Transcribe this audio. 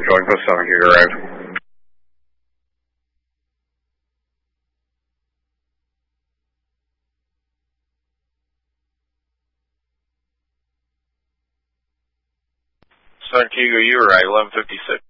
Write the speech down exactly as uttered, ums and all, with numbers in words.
Going for seven, you arrived. Sun Kilo, you arrived, eleven fifty-six.